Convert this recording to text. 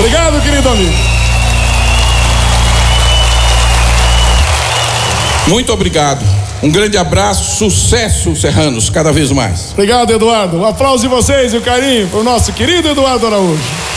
Obrigado, querido amigo. Muito obrigado. Um grande abraço, sucesso, Serranos, cada vez mais. Obrigado, Eduardo. Um aplauso de vocês e o carinho para o nosso querido Eduardo Araújo.